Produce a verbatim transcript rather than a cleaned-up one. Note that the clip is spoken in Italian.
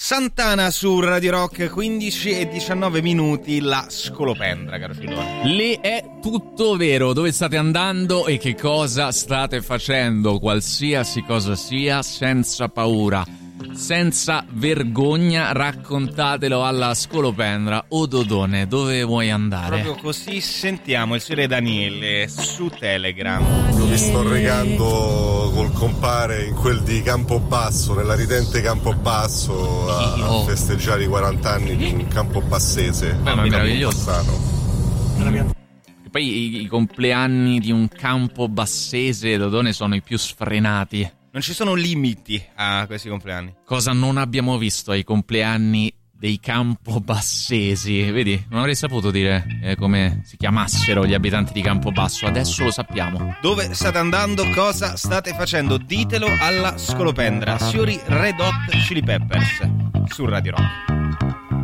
Santana su Radio Rock, quindici e diciannove minuti, la scolopendra, caro Filone. Lì è tutto vero, dove state andando e che cosa state facendo, qualsiasi cosa sia, senza paura, senza vergogna, raccontatelo alla scolopendra. O Dodone, dove vuoi andare? Proprio così, sentiamo il signore Daniele su Telegram. Io mi sto recando col compare in quel di Campobasso, nella ridente Campobasso, a, a festeggiare i quaranta anni di un campobassese. Beh, ma meraviglioso. E poi i, i compleanni di un campobassese, Dodone, sono i più sfrenati. Non ci sono limiti a questi compleanni. Cosa non abbiamo visto ai compleanni dei campobassesi? Vedi, non avrei saputo dire eh, come si chiamassero gli abitanti di Campobasso. Adesso lo sappiamo. Dove state andando? Cosa state facendo? Ditelo alla scolopendra. Signori Red Hot Chili Peppers su Radio Rock.